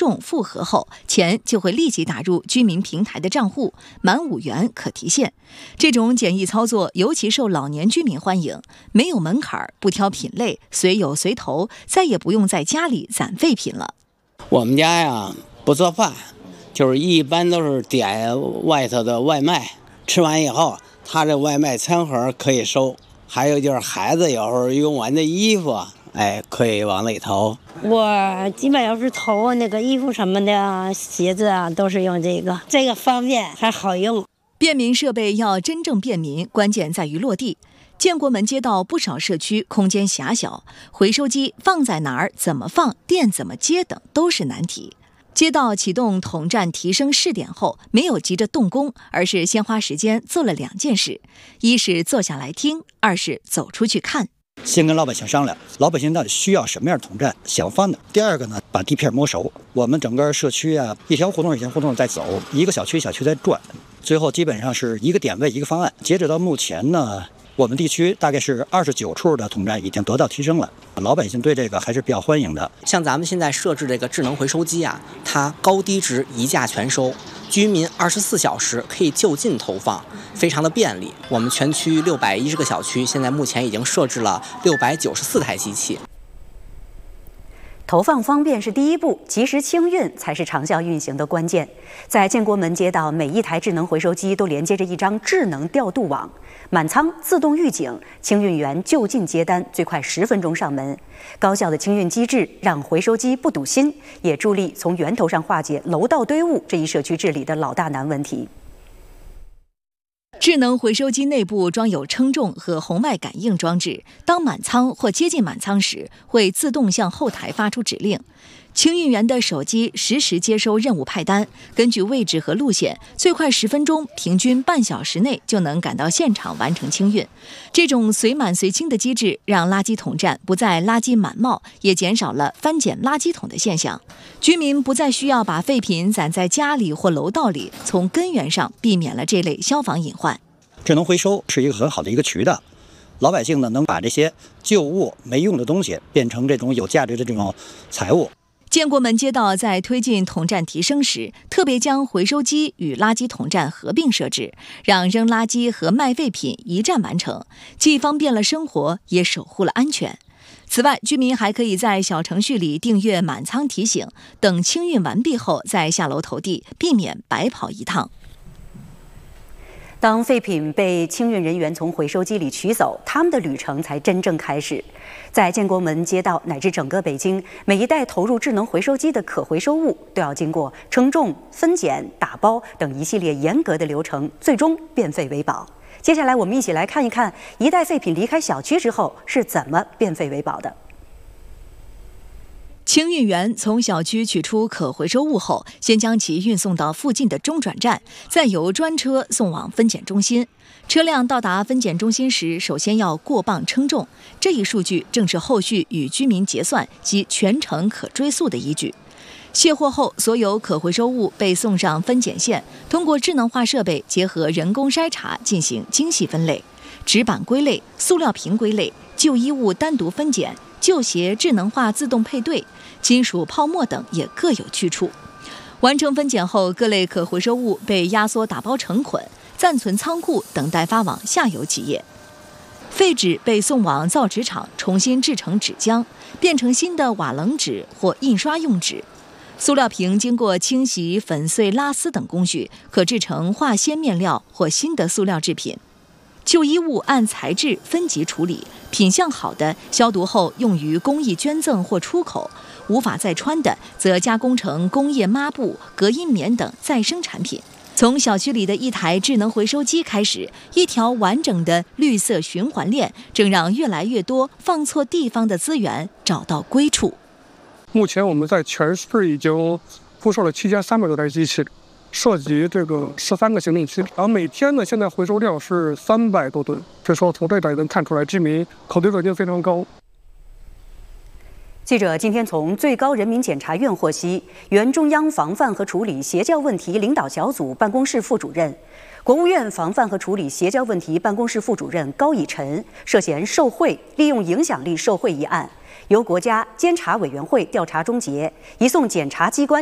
重复核后，钱就会立即打入居民平台的账户，满5元可提现。这种简易操作尤其受老年居民欢迎，没有门槛，不挑品类，随有随投，再也不用在家里攒废品了。 我们家呀不做饭，就是一般都是点外头的外卖，吃完以后他这外卖餐盒可以收，还有就是孩子有时候用完的衣服可以往里投。 我基本要是投那个衣服什么的，鞋子啊，都是用这个方便还好用。 便民设备要真正便民，关键在于落地。建国门街道不少社区空间狭小，回收机放在哪儿、怎么放、电怎么接等都是难题。街道启动统战提升试点后，没有急着动工，而是先花时间做了2件事：一是坐下来听，二是走出去看。 先跟老百姓商量，老百姓到底需要什么样的统战，想放的。第二个呢，把地片摸熟。我们整个社区啊，一条胡同一条胡同在走，一个小区一小区在转，最后基本上是一个点位一个方案。截止到目前呢，我们地区大概是29处的统战已经得到提升了，老百姓对这个还是比较欢迎的。 像咱们现在设置这个智能回收机啊，它高低值一价全收，居民24小时可以就近投放，非常的便利。我们全区610个小区，现在目前已经设置了694台机器。 投放方便是第一步，及时清运才是长效运行的关键。在建国门街道，每一台智能回收机都连接着一张智能调度网，满仓自动预警，清运员就近接单，最快10分钟上门。高效的清运机制让回收机不堵心，也助力从源头上化解楼道堆物这一社区治理的老大难问题。 智能回收机内部装有称重和红外感应装置，当满仓或接近满仓时，会自动向后台发出指令。清运员的手机实时接收任务派单，根据位置和路线，最快10分钟，平均半小时内就能赶到现场完成清运。这种随满随清的机制，让垃圾统战不再垃圾满冒，也减少了翻捡垃圾桶的现象。居民不再需要把废品攒在家里或楼道里，从根源上避免了这类消防隐患。 智能回收是一个很好的一个渠道，老百姓呢能把这些旧物没用的东西变成这种有价值的这种财物。 建国门街道在推进统战提升时，特别将回收机与垃圾统战合并设置，让扔垃圾和卖废品一站完成，既方便了生活，也守护了安全。此外，居民还可以在小程序里订阅满仓提醒，等清运完毕后再下楼投递，避免白跑一趟。 当废品被清运人员从回收机里取走，他们的旅程才真正开始。在建国门街道乃至整个北京，每一袋投入智能回收机的可回收物都要经过称重、分拣、打包等一系列严格的流程，最终变废为宝。接下来我们一起来看一看，一袋废品离开小区之后是怎么变废为宝的。 清运员从小区取出可回收物后，先将其运送到附近的中转站，再由专车送往分拣中心。车辆到达分拣中心时，首先要过磅称重，这一数据正是后续与居民结算及全程可追溯的依据。卸货后，所有可回收物被送上分拣线，通过智能化设备结合人工筛查进行精细分类，纸板归类，塑料瓶归类，旧衣物单独分拣，旧鞋智能化自动配对，金属泡沫等也各有去处。完成分拣后，各类可回收物被压缩打包成捆，暂存仓库，等待发往下游企业。废纸被送往造纸厂重新制成纸浆，变成新的瓦楞纸或印刷用纸。塑料瓶经过清洗、粉碎、拉丝等工序，可制成化纤面料或新的塑料制品。旧衣物按材质分级处理，品相好的消毒后用于公益捐赠或出口，无法再穿的则加工成工业抹布、隔音棉等再生产品。从小区里的一台智能回收机开始，一条完整的绿色循环链正让越来越多放错地方的资源找到归处。 目前我们在全市已经铺设了7300多台机器，涉及这个13个行政区，然后每天呢现在回收量是300多吨，所以说从这点能看出来居民口对可定非常高。 记者今天从最高人民检察院获悉，原中央防范和处理邪教问题领导小组办公室副主任、国务院防范和处理邪教问题办公室副主任高以晨涉嫌受贿、利用影响力受贿一案，由国家监察委员会调查终结，移送检察机关